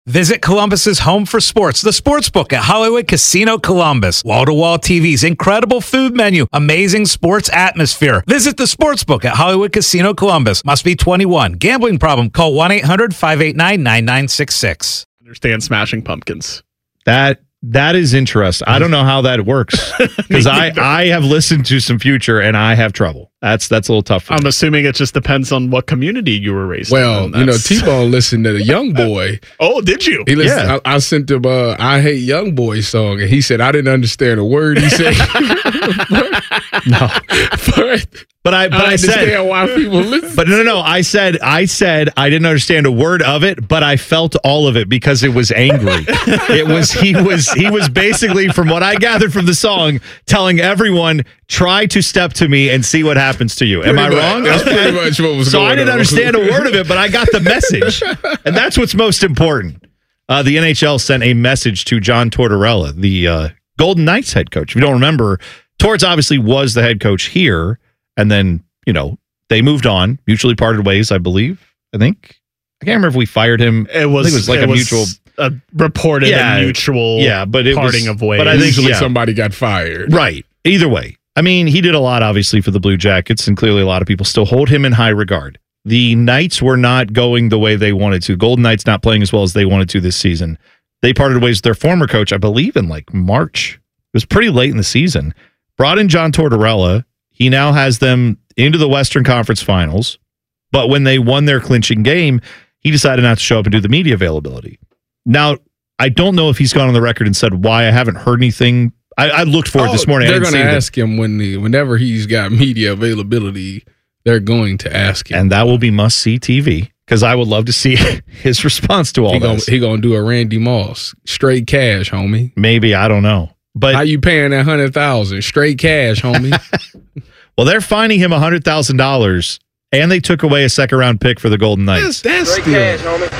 Visit Columbus's home for sports, the Sportsbook at Hollywood Casino Columbus. Wall-to-wall TVs, incredible food menu, amazing sports atmosphere. Visit the Sportsbook at Hollywood Casino Columbus. Must be 21. Gambling problem? Call 1-800-589-9966. Understand Smashing Pumpkins. That is interesting. I don't know how that works because I have listened to some Future and I have trouble. That's a little tough for me. I'm assuming it just depends on what community you were raised in. Well, T-Bone listened to the Young Boy. Oh, did you? He listened, yeah. I sent him I Hate Young Boy song, and he said, I didn't understand a word he said. No. But I understand said why people listen. But no. I said I didn't understand a word of it, but I felt all of it because it was angry. He was basically, from what I gathered from the song, telling everyone, try to step to me and see what happens to you. Am I wrong? That's pretty much what was going on. So I didn't understand a word of it, but I got the message. And that's what's most important. The NHL sent a message to John Tortorella, the Golden Knights head coach. If you don't remember, Torts obviously was the head coach here. And then, they moved on, mutually parted ways, I believe. I think. I can't remember if we fired him. It was like a mutual. Reported a mutual parting of ways. But I think somebody got fired. Right. Either way. I mean, he did a lot, obviously, for the Blue Jackets, and clearly a lot of people still hold him in high regard. The Knights were not going the way they wanted to. Golden Knights not playing as well as they wanted to this season. They parted ways with their former coach, I believe, in March. It was pretty late in the season. Brought in John Tortorella. He now has them into the Western Conference Finals. But when they won their clinching game, he decided not to show up and do the media availability. Now, I don't know if he's gone on the record and said why. I haven't heard anything. I looked for it this morning. They're going to ask him whenever he's got media availability. They're going to ask him, and that will be must-see TV because I would love to see his response to all this. He going to do a Randy Moss, straight cash, homie. Maybe, I don't know. But how you paying that $100,000 straight cash, homie? Well, they're fining him $100,000, and they took away a second-round pick for the Golden Knights. That's straight cash,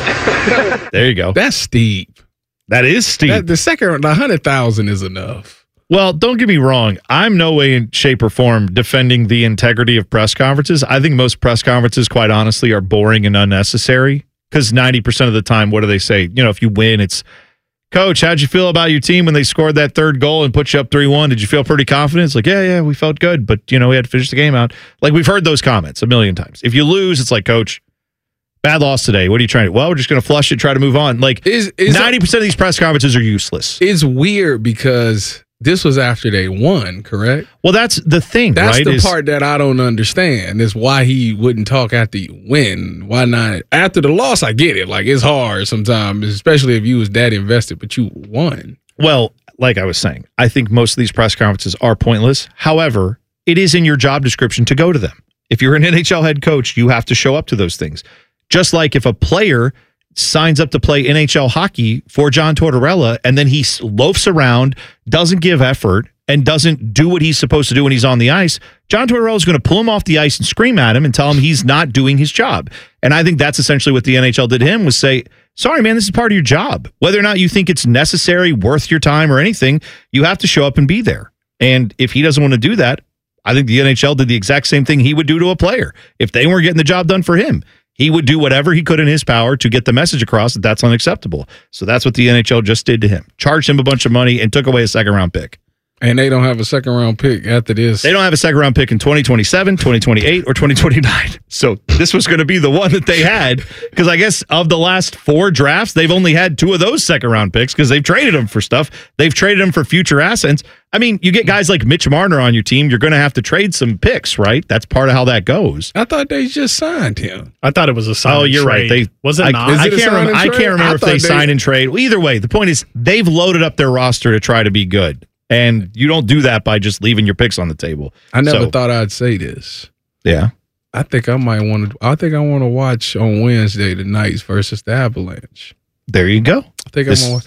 homie. There you go. That's steep. That is steep. The $100,000 is enough. Well, don't get me wrong. I'm no way in shape or form defending the integrity of press conferences. I think most press conferences, quite honestly, are boring and unnecessary because 90% of the time, what do they say? If you win, it's, Coach, how'd you feel about your team when they scored that third goal and put you up 3-1? Did you feel pretty confident? It's like, yeah, we felt good, but, we had to finish the game out. Like, we've heard those comments a million times. If you lose, it's like, Coach, bad loss today. What are you trying to do? Well, we're just going to flush it, try to move on. Like, 90% of these press conferences are useless. It's weird because this was after they won, correct? Well, that's the thing, right? That's the part that I don't understand is why he wouldn't talk after you win. Why not? After the loss, I get it. Like, it's hard sometimes, especially if you was that invested, but you won. Well, like I was saying, I think most of these press conferences are pointless. However, it is in your job description to go to them. If you're an NHL head coach, you have to show up to those things. Just like if a player signs up to play NHL hockey for John Tortorella, and then he loafs around, doesn't give effort, and doesn't do what he's supposed to do when he's on the ice, John Tortorella is going to pull him off the ice and scream at him and tell him he's not doing his job. And I think that's essentially what the NHL did to him, was say, sorry, man, this is part of your job. Whether or not you think it's necessary, worth your time or anything, you have to show up and be there. And if he doesn't want to do that, I think the NHL did the exact same thing he would do to a player. If they weren't getting the job done for him, he would do whatever he could in his power to get the message across that that's unacceptable. So that's what the NHL just did to him. Charged him a bunch of money and took away a second-round pick. And they don't have a second-round pick after this. They don't have a second-round pick in 2027, 2028, or 2029. So this was going to be the one that they had, because I guess of the last 4 drafts, they've only had 2 of those second-round picks because they've traded them for stuff. They've traded them for future assets. I mean, you get guys like Mitch Marner on your team, you're going to have to trade some picks, right? That's part of how that goes. I thought they just signed him. I thought it was a sign. Oh, you're trade. right. Was it not? I can't remember if they sign and trade. Well, either way, the point is they've loaded up their roster to try to be good. And you don't do that by just leaving your picks on the table. I never thought I'd say this. Yeah. I think I want to watch on Wednesday the Knights versus the Avalanche. There you go. I think I'm going to.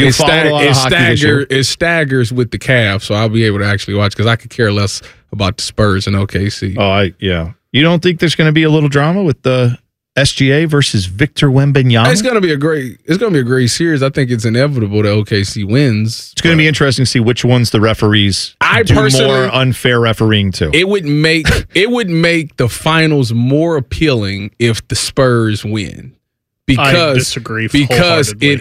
It staggers with the Cavs, so I'll be able to actually watch because I could care less about the Spurs and OKC. Oh, yeah. You don't think there's going to be a little drama with the SGA versus Victor Wembanyama? It's going to be a great series. I think it's inevitable that OKC wins. It's going to be interesting to see which ones the referees do more unfair refereeing to. It would make the finals more appealing if the Spurs win. Because I disagree wholeheartedly. it